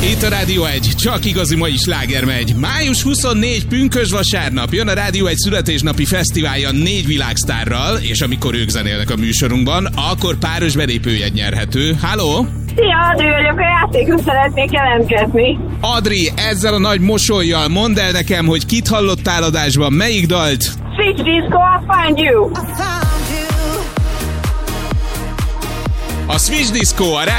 Itt a Rádió 1, csak igazi mai sláger megy. Május 24, pünkösd vasárnap, jön a Rádió 1 születésnapi fesztiválja 4 világsztárral, és amikor ők zenélnek a műsorunkban, akkor páros belépőjegy nyerhető. Halló? Szia, Adri vagyok, a játékra szeretnék jelentkezni. Adri, ezzel a nagy mosollyal mondd el nekem, hogy kit hallottál adásban, melyik dalt? Switch Disco, I Find You. A Switch Disco, a